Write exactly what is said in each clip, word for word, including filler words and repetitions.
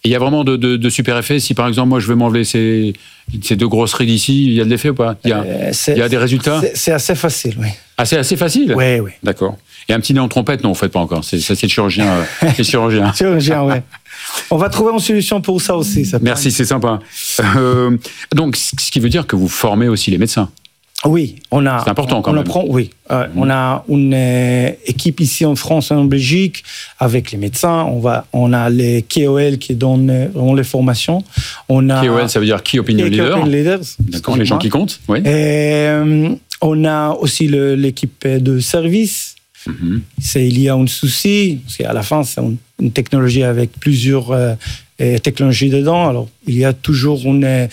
il y a vraiment de, de, de super effets. Si par exemple, moi, je veux m'enlever ces, ces deux grosses rides ici, il y a de l'effet ou pas? Il y a, euh, il y a des résultats? c'est, c'est assez facile, oui. Ah, c'est assez facile? Oui, oui. D'accord. Et un petit nez en trompette, non, vous ne faites pas encore. C'est, ça, c'est le chirurgien. Euh, c'est le chirurgien. Chirurgien, oui. On va trouver une solution pour ça aussi. Ça Merci, c'est sympa. Euh, donc, ce qui veut dire que vous formez aussi les médecins? Oui, on a. C'est important quand on même. Apprend, oui, euh, mmh. on a une euh, équipe ici en France et en Belgique avec les médecins. On va, on a les K O L qui donnent euh, les formations. On a K O L, ça veut dire Key Opinion Leader. Opinion Leaders. D'accord, les gens qui comptent. Oui. Et, euh, on a aussi le, l'équipe de service. Mmh. C'est, il y a un souci, parce qu'à la fin, c'est une, une technologie avec plusieurs euh, technologies dedans. Alors, il y a toujours une. Euh,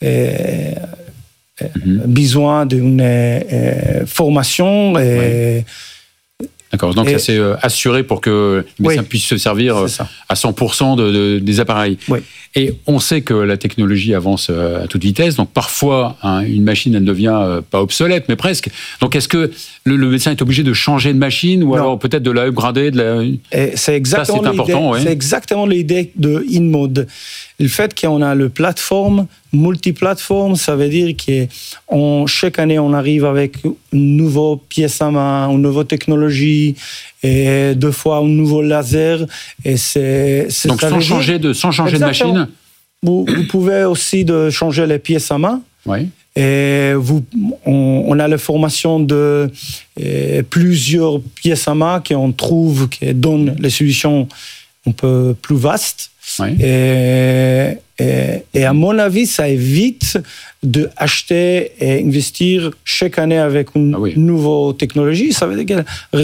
Mmh. besoin d'une euh, formation. Et, ouais. D'accord, donc et, ça c'est euh, assuré pour que les médecins oui, puissent se servir euh, à cent pour cent de, de, des appareils. Oui. Et on sait que la technologie avance euh, à toute vitesse, donc parfois hein, une machine elle ne devient euh, pas obsolète, mais presque. Donc est-ce que le, le médecin est obligé de changer de machine ou non. alors peut-être de la upgrader de la... Et c'est exactement ça, c'est important, ouais. C'est exactement l'idée de InMode. Le fait qu'on a le plateforme, multiplateforme, ça veut dire que chaque année, on arrive avec une nouvelle pièce à main, une nouvelle technologie, et deux fois un nouveau laser. Et c'est, c'est Donc, sans changer, de, sans changer de machine? Vous, vous pouvez aussi de changer les pièces à main. Oui. Et vous, on, on a la formation de euh, plusieurs pièces à main qu'on trouve, qui donnent les solutions un peu plus vastes. Oui. Et, et, et à mon avis, ça évite d'acheter et investir chaque année avec une ah oui. nouvelle technologie. Ça veut dire que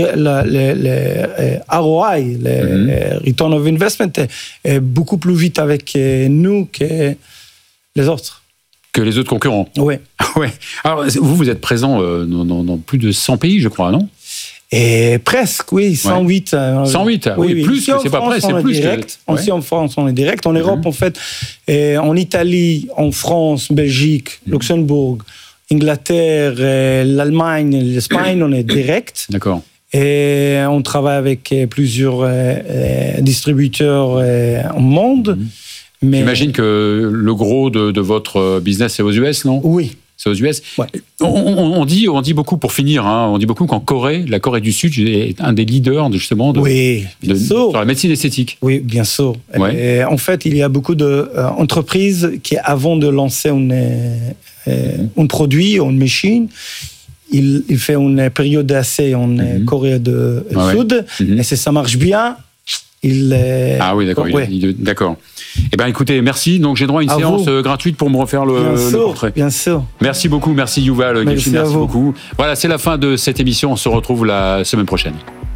le R O I, le mm-hmm. Return of Investment, est, est beaucoup plus vite avec nous que les autres. Que les autres concurrents. Oui. ouais. Alors, vous, vous êtes présent dans, dans, dans plus de cent pays, je crois, non? Et presque, oui, cent huit. Ouais. cent huit, oui, oui. Plus, c'est pas près, c'est plus. Direct. Que... Aussi ouais. en France, on est direct. En Europe, mm-hmm. en fait, et en Italie, en France, Belgique, mm-hmm. Luxembourg, Angleterre, l'Allemagne, l'Espagne, on est direct. D'accord. Et on travaille avec plusieurs euh, distributeurs euh, au monde. Mm-hmm. Mais... J'imagine que le gros de, de votre business, c'est aux U S, non? Oui. C'est aux U S. Ouais. On, on, on, dit, on dit beaucoup, pour finir, hein, on dit beaucoup qu'en Corée, la Corée du Sud est un des leaders de, justement de, oui, de, sur la médecine esthétique. Oui, bien sûr. Ouais. Et en fait, il y a beaucoup d'entreprises euh, qui, avant de lancer un euh, mm-hmm. produit, une machine, il, il fait une période d'essai en mm-hmm. Corée du ah Sud. Ouais. Mm-hmm. Et si ça marche bien, il... Euh, ah oui, d'accord. Ouais. Il, il, d'accord. Eh bien, écoutez, merci. Donc, j'ai droit à une à séance vous. gratuite pour me refaire le, bien le sûr, portrait. Bien sûr. Merci beaucoup. Merci, Yuval. Merci, merci vous. beaucoup. Voilà, c'est la fin de cette émission. On se retrouve la semaine prochaine.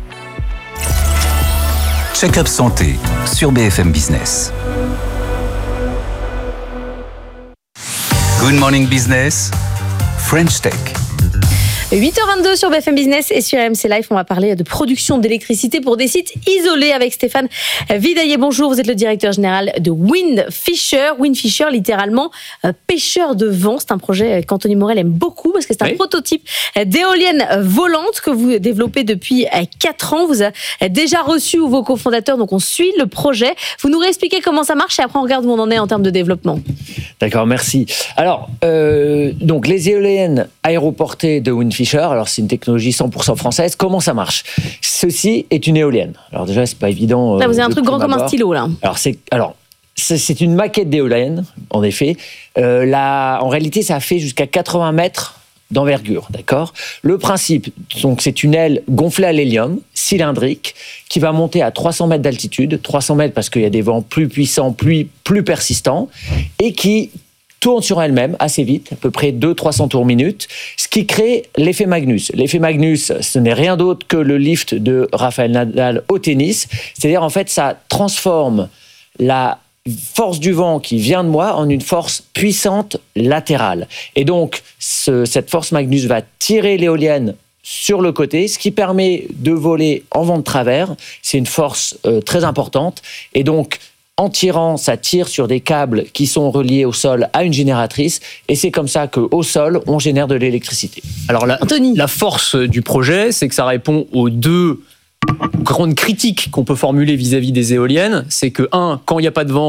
Check-up santé sur B F M Business. Good Morning Business, French Tech. huit heures vingt-deux sur B F M Business et sur R M C Live, on va parler de production d'électricité pour des sites isolés avec Stéphane Vidaillet. Bonjour, vous êtes le directeur général de Windfisher. Windfisher, littéralement euh, pêcheur de vent. C'est un projet qu'Anthony Morel aime beaucoup parce que c'est un oui. prototype d'éolienne volante que vous développez depuis quatre ans. Vous avez déjà reçu vos cofondateurs, donc on suit le projet. Vous nous réexpliquez comment ça marche et après on regarde où on en est en termes de développement. D'accord, merci. Alors, euh, donc les éoliennes aéroportées de Windfisher, alors c'est une technologie cent pour cent française. Comment ça marche? Ceci est une éolienne. Alors déjà, c'est pas évident. Là, vous avez un truc grand comme un stylo, là. Alors, c'est, alors c'est, c'est une maquette d'éolienne, en effet. Euh, là, en réalité, ça fait jusqu'à quatre-vingts mètres d'envergure, d'accord? Le principe, donc, c'est une aile gonflée à l'hélium, cylindrique, qui va monter à trois cents mètres d'altitude. trois cents mètres parce qu'il y a des vents plus puissants, plus, plus persistants, et qui tourne sur elle-même assez vite, à peu près deux cents à trois cents tours minute, ce qui crée l'effet Magnus. L'effet Magnus, ce n'est rien d'autre que le lift de Rafael Nadal au tennis. C'est-à-dire, en fait, ça transforme la force du vent qui vient de moi en une force puissante latérale. Et donc, ce, cette force Magnus va tirer l'éolienne sur le côté, ce qui permet de voler en vent de travers. C'est une force euh, très importante. Et donc, en tirant, ça tire sur des câbles qui sont reliés au sol à une génératrice, et c'est comme ça qu'au sol, on génère de l'électricité. Alors la, la force du projet, c'est que ça répond aux deux grandes critiques qu'on peut formuler vis-à-vis des éoliennes. C'est que, un, quand il n'y a pas de vent,